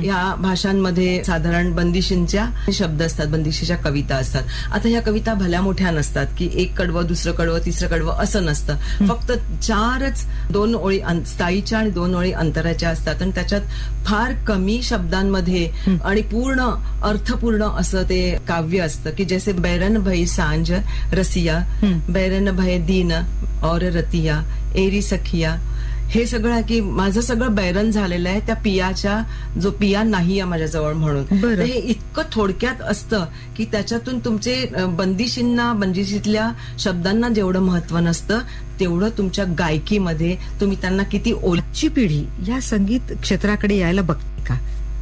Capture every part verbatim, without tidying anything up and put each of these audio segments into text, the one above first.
ह्या भाषांमध्ये साधारण बंदिशींच्या शब्द असतात, बंदिशीच्या कविता असतात. आता ह्या कविता भल्या मोठ्या नसतात की एक कडवं दुसरं कडवं तिसरं कडवं असं नसतं. फक्त चारच दोन ओळी स्थायीच्या आणि दोन ओळी अंतराच्या असतात आणि त्याच्यात फार कमी शब्दांमध्ये आणि पूर्ण अर्थपूर्ण असं ते काव्य असतं की जैसे बैरन भई सांज रसिया, बैरन भय दीन और रतिया, एरी सखिया. हे सगळं आहे की माझं सगळं बैरन झालेलं आहे त्या पियाच्या, जो पिया नाही आहे माझ्याजवळ म्हणून. तर हे इतकं थोडक्यात असतं की त्याच्यातून तुमचे बंदिशींना, बंदिशीतल्या शब्दांना जेवढं महत्व नसतं तेवढं तुमच्या गायकीमध्ये तुम्ही त्यांना किती. ओळखची पिढी या संगीत क्षेत्राकडे यायला बघते का?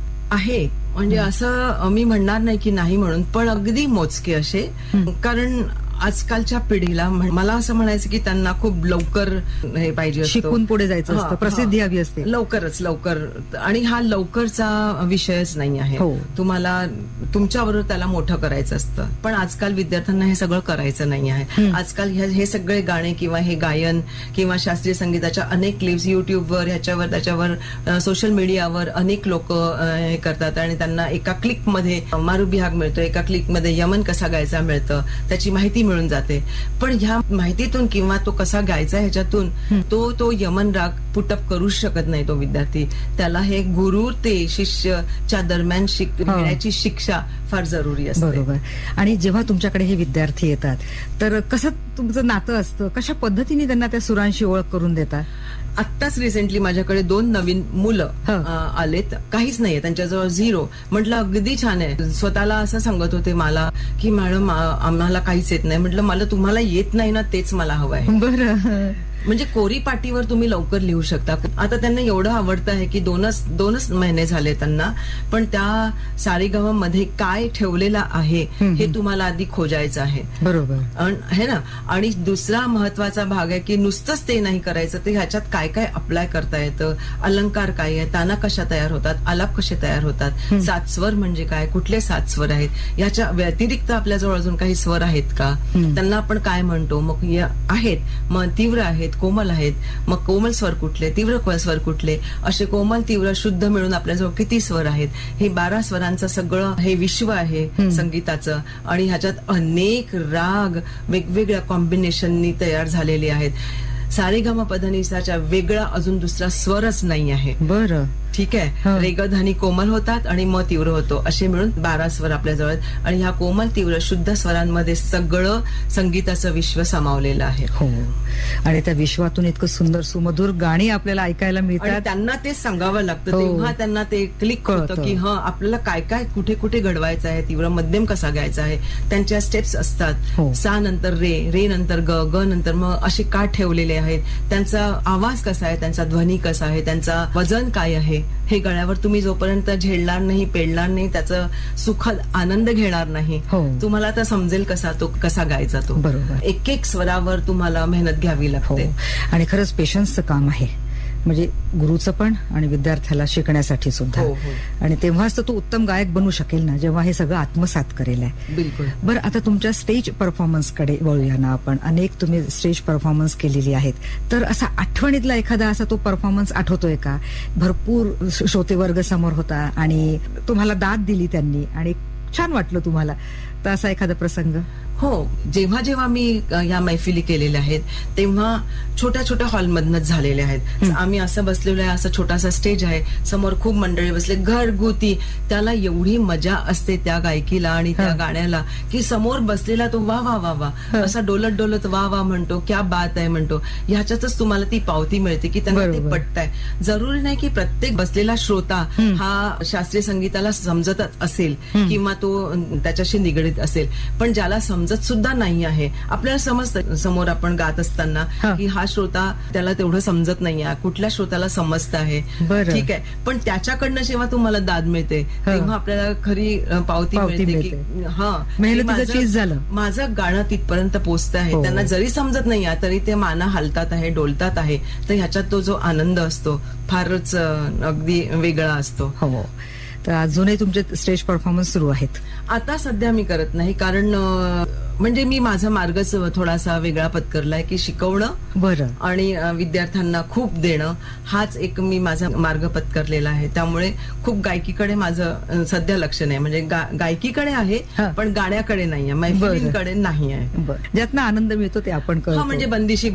आहे म्हणजे असं मी म्हणणार नाही की नाही म्हणून, पण अगदी मोजके असे. कारण आजकालच्या पिढीला मला असं म्हणायचं की त्यांना खूप लवकर हे पाहिजे, शिकून पुढे जायचं असतं, प्रसिद्धी हवी असते लवकरच लवकर. आणि हा लवकरचा विषयच नाही आहे. तुम्हाला तुमच्याबरोबर त्याला मोठं करायचं असतं. पण आजकाल विद्यार्थ्यांना हे सगळं करायचं नाही आहे. आजकाल हे सगळे गाणे किंवा हे गायन किंवा शास्त्रीय संगीताच्या अनेक क्लिप्स युट्यूबवर, ह्याच्यावर त्याच्यावर सोशल मीडियावर अनेक लोक हे करतात आणि त्यांना एका क्लिकमध्ये मारुबिहाग मिळतो, एका क्लिकमध्ये यमन कसा गायचा मिळतं, त्याची माहिती मिळून जाते. पण ह्या माहितीतून किंवा तो कसा गायचा ह्याच्यातून तो तो यमन राग पुटअप करूच शकत नाही तो विद्यार्थी. त्याला हे गुरु ते शिष्यच्या दरम्यान शिकण्याची शिक्षा फार जरुरी असते. बरोबर. आणि जेव्हा तुमच्याकडे हे विद्यार्थी येतात तर कसं तुमचं नातं असतं, कशा पद्धतीने त्यांना त्या सुरांशी ओळख करून देतात? आत्ताच रिसेंटली माझ्याकडे दोन नवीन मुलं आलेत, काहीच नाहीये त्यांच्याजवळ, झिरो. म्हटलं अगदी छान आहे. स्वतःला असं सांगत होते मला की मॅडम आम्हाला काहीच येत नाही. म्हटलं मला तुम्हाला येत नाही ना तेच मला हवं आहे. बरं. म्हणजे कोरी पाटीवर तुम्ही लवकर लिहू शकता. आता त्यांना एवढं आवडतं आहे की दोनच दोनच महिने झाले त्यांना, पण त्या सारेगममध्ये काय ठेवलेलं आहे हे तुम्हाला आधी खोजायचं आहे. बरोबर है ना. आणि दुसरा महत्वाचा भाग आहे की नुसतंच ते नाही करायचं, ते ह्याच्यात काय काय अप्लाय करता येतं, अलंकार काय आहे, ताना कशा तयार होतात, आलाप कसे तयार होतात, सात स्वर म्हणजे काय, कुठले सात स्वर आहेत, याच्या व्यतिरिक्त आपल्याजवळ अजून काही स्वर आहेत का, त्यांना आपण काय म्हणतो. मग आहेत, मग तीव्र आहेत, कोमल आहेत, मग कोमल स्वर कुठले, तीव्र स्वर कुठले, असे कोमल तीव्र शुद्ध मिळून आपल्याजवळ किती स्वर आहेत. हे बारा स्वरांचं सगळं हे विश्व आहे संगीताचं. आणि ह्याच्यात अनेक राग वेगवेगळ्या कॉम्बिनेशननी तयार झालेले आहेत. सारेगमपधनिसाच्या वेगळा अजून दुसरा स्वरच नाही आहे. बरं, ठीक आहे. रेग धनी कोमल होतात आणि म तीव्र होतो, असे मिळून बारा स्वर आपल्याजवळ आहेत. आणि ह्या कोमल तीव्र शुद्ध स्वरांमध्ये सगळं संगीताचं विश्व सामावलेलं आहे. हो. आणि त्या विश्वातून इतकं सुंदर सुमधुर गाणी आपल्याला ऐकायला मिळतात. त्यांना ते सांगावं लागतं, तेव्हा त्यांना ते क्लिक होतं की हा आपल्याला काय काय कुठे कुठे घडवायचं आहे, तीव्र मध्यम कसा घ्यायचा आहे. त्यांच्या स्टेप्स असतात. सा नंतर रे, रे नंतर ग, ग नंतर मग असे का ठेवलेले आहेत, त्यांचा आवाज कसा आहे, त्यांचा ध्वनी कसा आहे, त्यांचा वजन काय आहे, हे गळ्यावर तुम्ही जोपर्यंत झेलणार नाही, पेळणार नाही, त्याचं सुखद आनंद घेणार नाही, तुम्हाला आता समजेल कसा तो कसा गायचा तो. बरोबर. एक एक स्वरावर तुम्हाला मेहनत घ्यावी लागते. आणि खरंच पेशन्सचं काम आहे, म्हणजे गुरुचं पण आणि विद्यार्थ्याला शिकण्यासाठी सुद्धा. आणि तेव्हाच तर तो उत्तम गायक बनू शकेल ना, जेव्हा हे सगळं आत्मसात करेल आहे. बिलकुल. बरं, आता तुमच्या स्टेज परफॉर्मन्स कडे वळूया ना आपण. अनेक तुम्ही स्टेज परफॉर्मन्स केलेली आहेत, तर असा आठवणीतला एखादा असा तो परफॉर्मन्स आठवतोय का? भरपूर श्रोतेवर्ग समोर होता आणि तुम्हाला दाद दिली त्यांनी आणि छान वाटलं तुम्हाला, तर असा एखादा प्रसंग? हो. जेव्हा जेव्हा मी या मैफिली केलेल्या आहेत तेव्हा छोट्या छोट्या हॉलमधनच झालेल्या आहेत. आम्ही असं बसलेलो आहे, असं छोटासा स्टेज आहे, समोर खूप मंडळी बसले, घरगुती. त्याला एवढी मजा असते त्या गायकीला आणि त्या गाण्याला की समोर बसलेला तो वा वा वा वा असा डोलत डोलत वा वा म्हणतो, क्या बात आहे म्हणतो. ह्याच्यातच तुम्हाला ती पावती मिळते की त्यांना ते पटतंय. जरुरी नाही की प्रत्येक बसलेला श्रोता हा शास्त्रीय संगीताला समजतच असेल किंवा तो त्याच्याशी निगडीत असेल, पण ज्याला समजत सुद्धा नाही आहे, आपल्याला समजतं समोर आपण गात असताना की हा श्रोता त्याला तेवढं समजत नाहीये, कुठल्या श्रोताला समजतं आहे, ठीक आहे, पण त्याच्याकडनं जेव्हा तुम्हाला दाद मिळते तेव्हा आपल्याला खरी पावती मिळते की हा मेहनतीचं चीज झालं, माझं गाणं तिथपर्यंत पोहोचत आहे. त्यांना जरी समजत नाही तरी ते माना हलतात आहे, डोलतात आहे, तर ह्याच्यात तो जो आनंद असतो फारच अगदी वेगळा असतो. हो. तर अजूनही तुमचे स्टेज परफॉर्मन्स सुरू आहेत? आता सध्या मी करत नाही, कारण म्हणजे मी माझा मार्गच थोडासा वेगळा पत्करलाय की शिकवणं बरं. आणि अ, विद्यार्थ्यांना खूप देणं हाच एक मी माझा मार्ग पत्करलेला आहे. त्यामुळे खूप गायकीकडे माझं अ, सध्या लक्ष नाही. म्हणजे गा- गायकीकडे आहे हा. पण गाण्याकडे नाहीये, मैफिलींकडे नाही आहे. बरं, ज्यातनं आनंद मिळतो ते आपण हा करतो. म्हणजे बंदिशी